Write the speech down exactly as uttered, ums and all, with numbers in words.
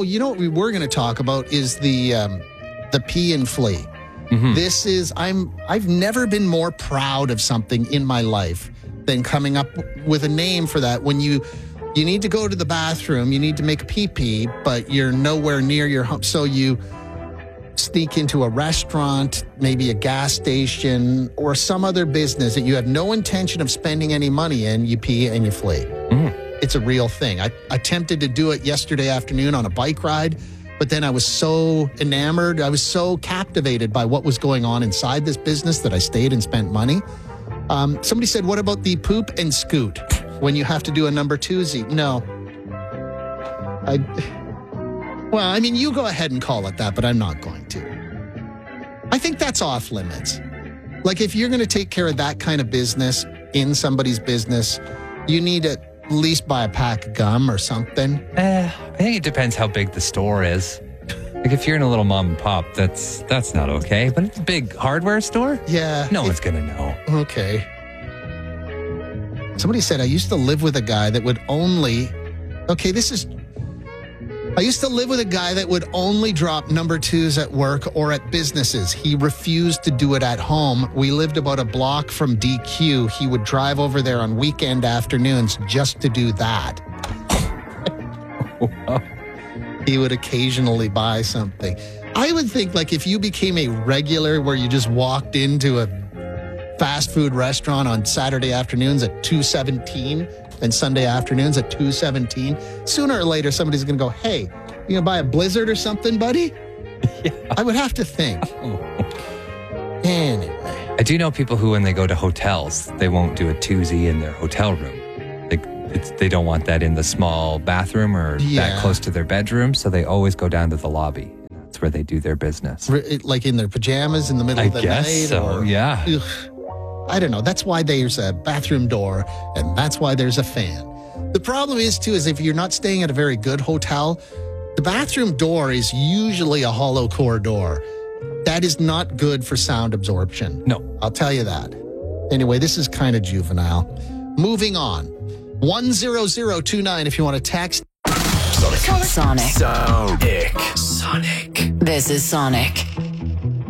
Oh, you know what we were going to talk about is the um, the pee and flea. Mm-hmm. This is I'm I've never been more proud of something in my life than coming up with a name for that. When you you need to go to the bathroom, you need to make a pee pee, but you're nowhere near your home, so you sneak into a restaurant, maybe a gas station, or some other business that you have no intention of spending any money in. You pee and you flee. Mm. It's a real thing. I attempted to do it yesterday afternoon on a bike ride, but then I was so enamored, I was so captivated by what was going on inside this business that I stayed and spent money. Um, somebody said, what about the poop and scoot when you have to do a number twosie? No. I... Well, I mean, you go ahead and call it that, but I'm not going to. I think that's off limits. Like, if you're going to take care of that kind of business in somebody's business, you need to at least buy a pack of gum or something. Eh, I think it depends how big the store is. Like, if you're in a little mom and pop, that's that's not okay. But it's a big hardware store? Yeah. No it, one's going to know. Okay. Somebody said, I used to live with a guy that would only... Okay, this is... I used to live with a guy that would only drop number twos at work or at businesses. He refused to do it at home. We lived about a block from D Q. He would drive over there on weekend afternoons just to do that. He would occasionally buy something. I would think, like, if you became a regular where you just walked into a fast food restaurant on Saturday afternoons at two seventeen and Sunday afternoons at two seventeen, sooner or later somebody's going to go, hey, you going to buy a Blizzard or something, buddy? Yeah. I would have to think. Anyway. I do know people who, when they go to hotels, they won't do a twosie in their hotel room. Like, it's, they don't want that in the small bathroom or yeah. that close to their bedroom, so they always go down to the lobby. That's where they do their business. Like in their pajamas in the middle I of the guess night? so, or, yeah. Ugh. I don't know. That's why there's a bathroom door, and that's why there's a fan. The problem is, too, is if you're not staying at a very good hotel, the bathroom door is usually a hollow core door. That is not good for sound absorption. No. I'll tell you that. Anyway, this is kind of juvenile. Moving on. one zero zero two nine if you want to text. Sonic. Sonic. Sonic. Sonic. This is Sonic.